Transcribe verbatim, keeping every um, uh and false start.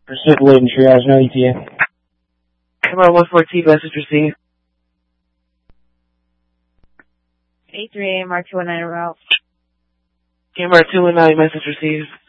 Pursuit delayed in triage, no E T A. M R one fourteen, message received. eight three A M R two one nine route. M R two one nine, message received.